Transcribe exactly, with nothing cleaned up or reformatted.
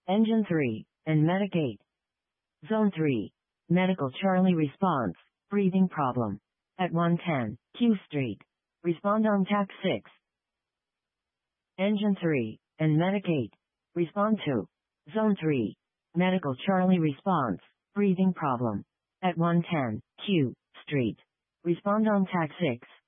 Engine three, and Medic eight. Zone three. Medical Charlie response, breathing problem. At one ten, Q Street. Respond on T A C six. Engine three, and Medic eight. Respond to. Zone three. Medical Charlie response, breathing problem. At one ten, Q Street. Respond on T A C six.